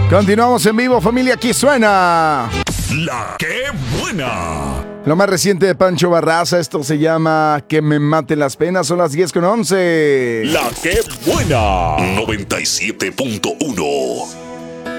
Continuamos en vivo, familia. Aquí suena La que buena. lo más reciente de Pancho Barraza. Esto se llama Que me maten las penas. Son las 10:11. La que buena. 97.1.